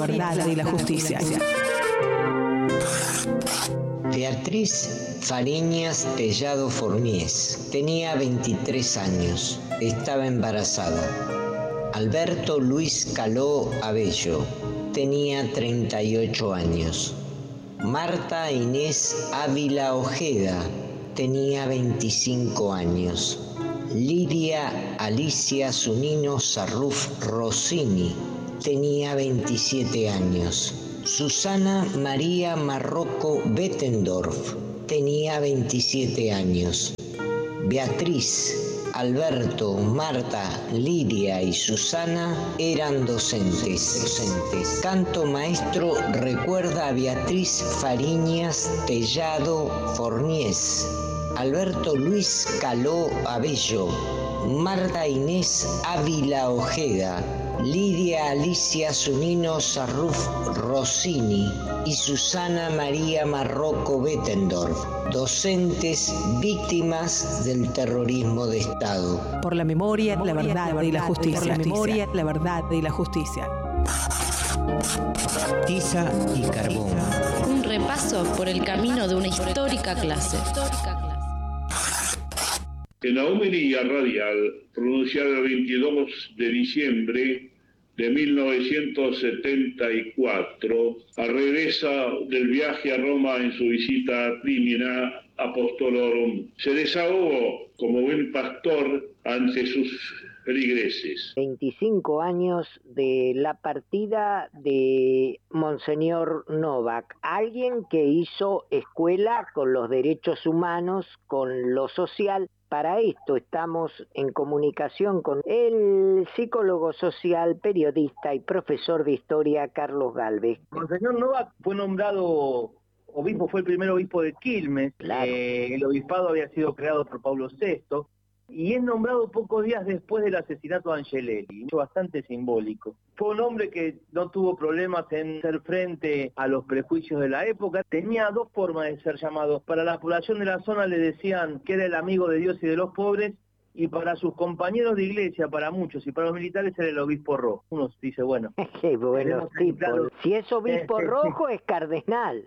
verdad y la justicia. Beatriz Fariñas Tellado Forniés tenía 23 años, estaba embarazada. Alberto Luis Caló Abello tenía 38 años. Marta Inés Ávila Ojeda tenía 25 años. Lidia Alicia Zunino Sarruf Rossini tenía 27 años. Susana María Marroco Bettendorf tenía 27 años. Beatriz, Alberto, Marta, Lidia y Susana eran docentes. Canto Maestro recuerda a Beatriz Fariñas Tellado Forniés, Alberto Luis Caló Abello, Marta Inés Ávila Ojeda, Lidia Alicia Zunino Sarruf Rossini y Susana María Marroco Bettendorf, docentes víctimas del terrorismo de Estado. Por la memoria, la verdad y la justicia. Por la memoria, la verdad y la justicia. Tiza y carbón. Un repaso por el camino de una histórica clase. En la homilia radial, pronunciada el 22 de diciembre de 1974, al regresa del viaje a Roma en su visita a Crimina Apostolorum, se desahogó como buen pastor ante sus feligreses. 25 años de la partida de Monseñor Novak, alguien que hizo escuela con los derechos humanos, con lo social. Para esto estamos en comunicación con el psicólogo social, periodista y profesor de historia Carlos Gálvez. Monseñor Novak fue nombrado obispo, fue el primer obispo de Quilmes. Claro. El obispado había sido creado por Pablo VI y es nombrado pocos días después del asesinato de Angelelli, bastante simbólico. Fue un hombre que no tuvo problemas en hacer frente a los prejuicios de la época. Tenía dos formas de ser llamado. Para la población de la zona le decían que era el amigo de Dios y de los pobres, y para sus compañeros de iglesia, para muchos, y para los militares era el obispo rojo. Uno dice, bueno... Qué buenos tipos. Si es obispo rojo, es cardenal.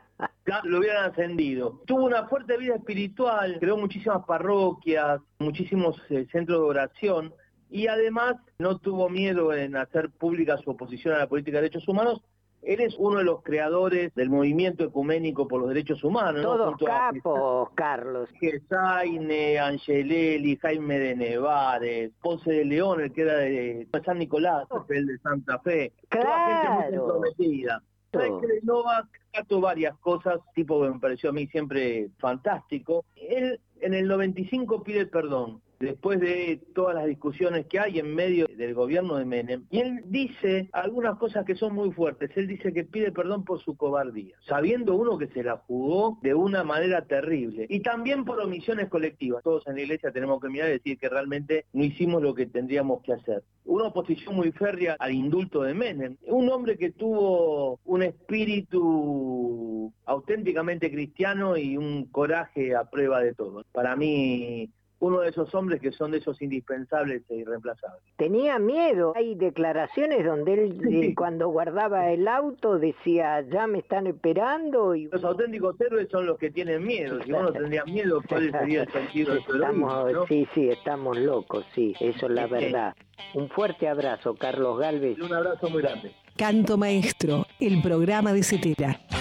Lo hubieran ascendido. Tuvo una fuerte vida espiritual, creó muchísimas parroquias, muchísimos centros de oración, y además no tuvo miedo en hacer pública su oposición a la política de derechos humanos. Él es uno de los creadores del movimiento ecuménico por los derechos humanos. Todos capos, Carlos. Gesaine, Angelelli, Jaime de Nevares, Ponce de León, el que era de San Nicolás, el de Santa Fe. Claro. Toda gente muy comprometida. ¿Sabes que de Novak captó varias cosas, tipo que me pareció a mí siempre fantástico? Él en el 95 pide perdón, después de todas las discusiones que hay en medio del gobierno de Menem, y él dice algunas cosas que son muy fuertes. Él dice que pide perdón por su cobardía, sabiendo uno que se la jugó de una manera terrible, y también por omisiones colectivas. Todos en la iglesia tenemos que mirar y decir que realmente no hicimos lo que tendríamos que hacer. Una oposición muy férrea al indulto de Menem, un hombre que tuvo un espíritu auténticamente cristiano y un coraje a prueba de todo. Para mí, uno de esos hombres que son de esos indispensables e irreemplazables. Tenía miedo. Hay declaraciones donde él, cuando guardaba el auto, decía, ya me están esperando. Y... Los auténticos héroes son los que tienen miedo. Si uno tendría miedo, ¿cuál sería el sentido de su heroísmo, ¿no? Sí, estamos locos, sí, eso es la verdad. Un fuerte abrazo, Carlos Gálvez. Un abrazo muy grande. Canto Maestro, el programa de Cetera.